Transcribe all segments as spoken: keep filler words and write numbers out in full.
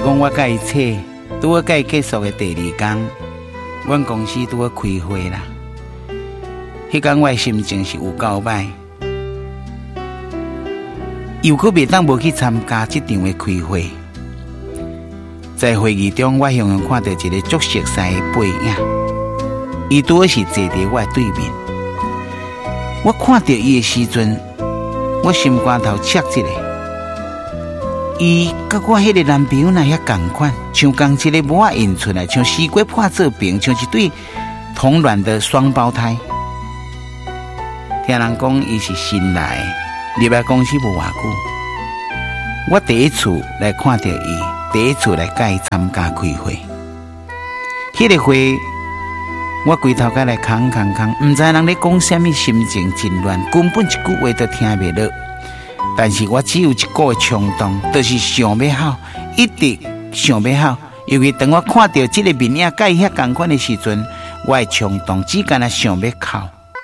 讲我甲伊扯，拄好甲伊结束的第二天，阮公司拄好开会啦。迄天我的心情是有够歹，又搁袂当无去参加即场的开会。在会议中，我向向看到一个足熟悉的背影，伊拄好是坐伫我的对面。我看到伊的时阵，我心肝头切一下。伊甲我迄个男朋友那遐同款，像刚一个模仔印出来，像西瓜破做饼，像一对同卵的双胞胎。听人讲伊是新来的，入来公司无偌久。我第一次来看到伊，第一次来甲伊参加开会。迄、那个会，我规头甲来空空空，毋知人咧讲啥物，心情真乱，根本一句话都听袂落。但是我只有一股冲动，就是想要好，一直想要好。尤其当我看到这个面影甲伊遐同款的时阵，我的冲动只干那想要哭。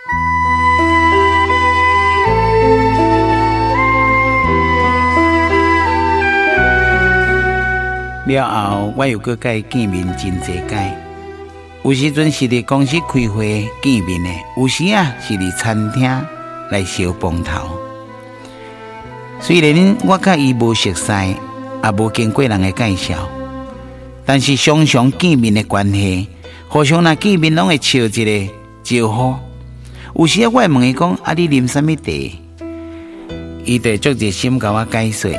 了后，我又搁甲伊见面真侪届。有时阵是伫公司开会见面的，有时啊是伫餐厅来烧饭头。虽然我甲伊无熟悉，也无经过人的介绍，但是常常见面的关系，互相若见面拢会笑一个招呼。有时啊，我会问伊讲：啊，你啉啥物茶？伊就足热心甲我解说。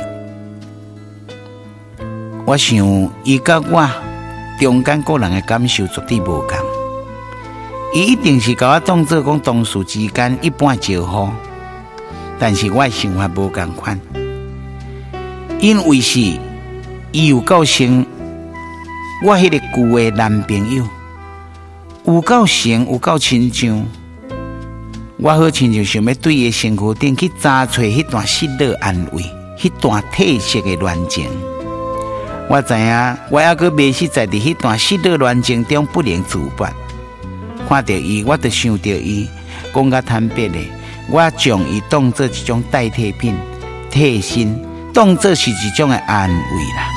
我想，伊甲我中间个人的感受绝对无同。伊一定是甲我当作讲同事之间一般招呼，但是我的想法无同款。因为是伊有够像我迄个旧的男朋友，有够像，有够亲像。我好亲像想要对伊的身躯顶去查找迄段失落安慰，迄段褪色的恋情。我知影，我还阁迷失在伫迄段失落恋情中不能自拔。看到伊，我就想到伊，讲较坦白的，我将伊当作一种代替品、替身，当作是一种的安慰啦。